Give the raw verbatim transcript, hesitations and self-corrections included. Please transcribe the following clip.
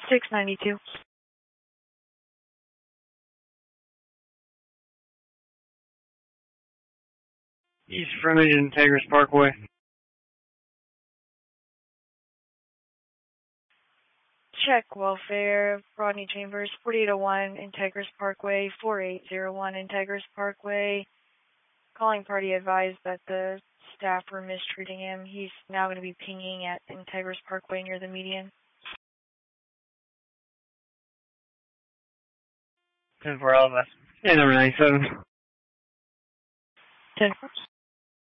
six ninety-two. East frontage Integris Parkway. Check welfare, Rodney Chambers, forty-eight oh one Integris Parkway, forty-eight oh one Integris Parkway. Calling party advised that the staff were mistreating him. He's now going to be pinging at Integris Parkway near the median. ten four L F. Yeah, number ninety-seven. ten